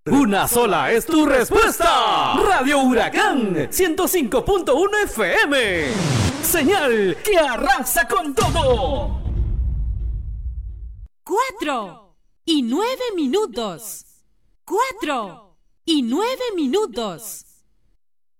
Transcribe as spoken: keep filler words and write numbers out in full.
Una sola es tu respuesta. Radio Huracán ciento cinco punto uno F M. Señal que arrasa con todo. Cuatro y nueve minutos. Cuatro y nueve minutos.